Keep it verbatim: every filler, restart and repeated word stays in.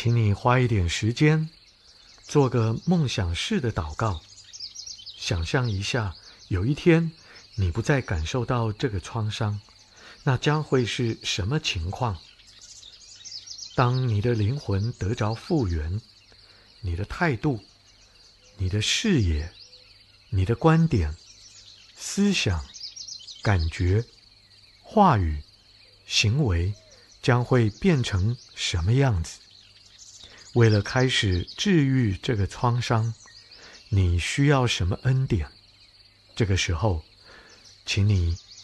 请你花一点时间，做个梦想式的祷告，想象一下，有一天你不再感受到这个创伤，那将会是什么情况？当你的灵魂得着复原，你的态度、你的视野、你的观点、思想、感觉、话语、行为将会变成什么样子？为了开始治愈这个创伤，你需要什么恩典？这个时候，请你